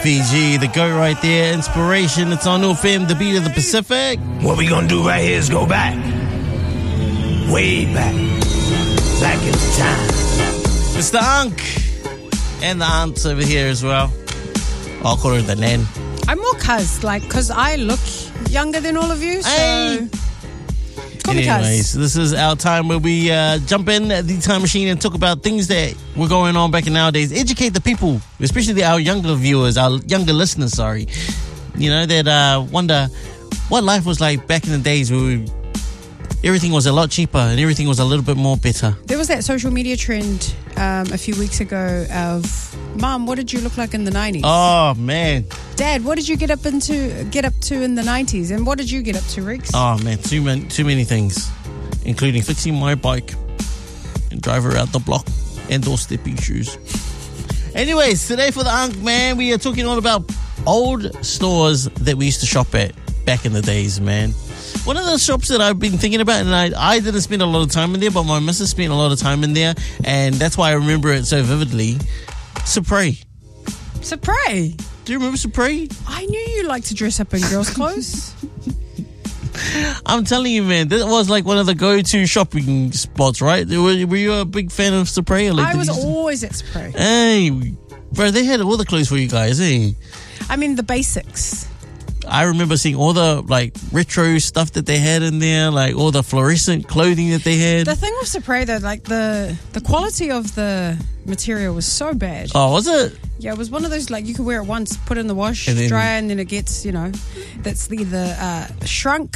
Fiji, the goat right there. Inspiration. It's on New FM, the beat of the Pacific. What we gonna do right here is go back. Way back. Back in time. Mr. Unk. And the aunts over here as well. I'll call her the Nan. I'm more cuz I look younger than all of you, so... Hey. Call me Anyways, cuz. this is our time where we jump in the time machine and talk about things that were going on back in nowadays. Educate the people, especially our younger viewers, our younger listeners, sorry. You know, that wonder what life was like back in the days where everything was a lot cheaper and everything was a little bit more better. There was that social media trend a few weeks ago of, Mom, what did you look like in the 90s? Oh, man. Dad, what did you get up to in the 90s? And what did you get up to, Rex? Oh, man, too many things, including fixing my bike and drive her out the block and door stepping shoes. Anyways, today for the Unk, man, we are talking all about old stores that we used to shop at back in the days, man. One of the shops that I've been thinking about, and I didn't spend a lot of time in there, but my missus spent a lot of time in there, and that's why I remember it so vividly. Supre. Supre? Do you remember Supre? I knew you liked to dress up in girls' clothes. I'm telling you, man, that was like one of the go-to shopping spots, right? Were you a big fan of Supre? I was always at Supre. Hey, bro, they had all the clothes for you guys, eh? I mean, the basics. I remember seeing all the like retro stuff that they had in there, like all the fluorescent clothing that they had. The thing with Supre, though, like the quality of the material was so bad. Oh, was it? Yeah, it was one of those, like, you could wear it once, put it in the wash, And then- dry, and then it gets, that's either shrunk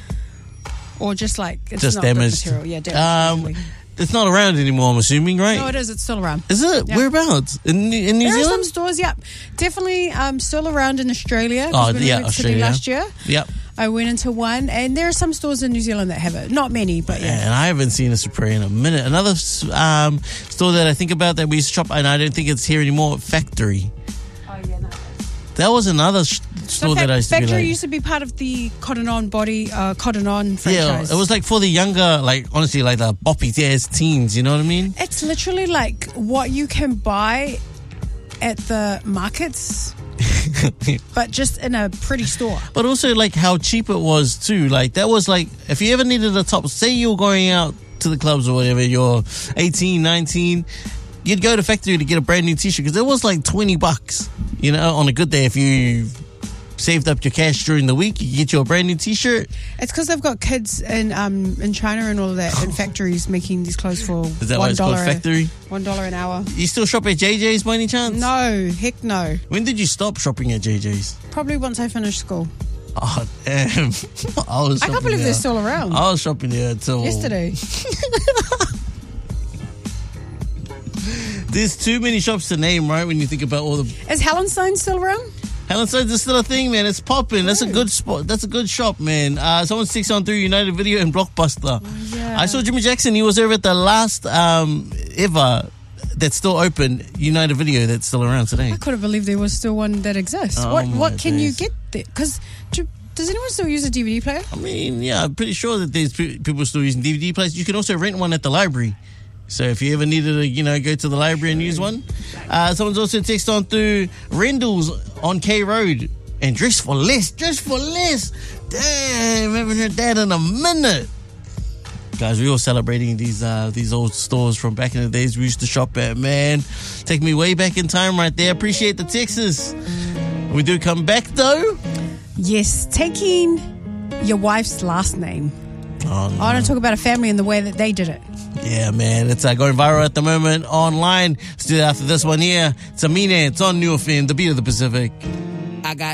or just like, it's Just not damaged. good material. Yeah, damaged. easily. It's not around anymore, I'm assuming, right? No, it is. It's still around. Is it? Yeah. Whereabouts? In New There are some Zealand? stores, yeah. Definitely still around in Australia. 'cause Oh, when I yeah, went to Sydney Australia. last year, Yep. I went into one, and there are some stores in New Zealand that have it. Not many, but yeah. And I haven't seen a Supre in a minute. Another store that I think about that we used to shop, and I don't think it's here anymore, Factory. Oh, yeah, no. That was another store that I used to be Factory like... used to be part of the Cotton On franchise. Yeah, it was like for the younger, like, honestly, like the boppy ass teens, you know what I mean? It's literally like what you can buy at the markets, but just in a pretty store. But also, like, how cheap it was, too. Like, that was, like, if you ever needed a top, say you were going out to the clubs or whatever, you're 18, 19, you'd go to Factory to get a brand new t-shirt, because it was, like, $20, you know, on a good day. If you saved up your cash during the week, you get you a brand new t-shirt. It's because they've got kids in China and all of that, in factories making these clothes for Is that why it's called Factory? $1 an hour. You still shop at JJ's by any chance? No, heck no. When did you stop shopping at JJ's? Probably once I finish school. Oh, damn. I can't believe they're still around. I was shopping there until... Yesterday. There's too many shops to name, right, when you think about all the... Is Hallenstein still around? Hallenstein's is still a thing, man. It's popping. That's a good spot. That's a good shop, man. Someone sticks on through United Video and Blockbuster. Oh, yeah. I saw Jimmy Jackson. He was over at the last ever that's still open United Video that's still around today. I couldn't believe there was still one that exists. Oh, what my can you days. get there? Because does anyone still use a DVD player? I mean, yeah, I'm pretty sure that there's people still using DVD players. You can also rent one at the library. So if you ever needed to, go to the library and use one. Someone's also texted on through Rendell's on K Road. And dress for less. Damn, haven't heard that in a minute. Guys, we're all celebrating these old stores from back in the days we used to shop at, man. Take me way back in time right there. Appreciate the texts. We do come back, though. Yes, taking your wife's last name. Oh, no. I want to talk about a family and the way that they did it. Yeah, man, it's going viral at the moment online. Let's do that after this one here. It's Amine. It's on New FM, the beat of the Pacific. I got